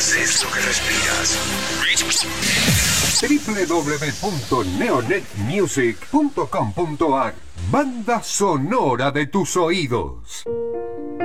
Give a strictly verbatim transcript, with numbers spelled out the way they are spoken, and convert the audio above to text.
Es lo que respiras. doble u doble u doble u punto neonet music punto com punto a r Banda sonora de tus oídos.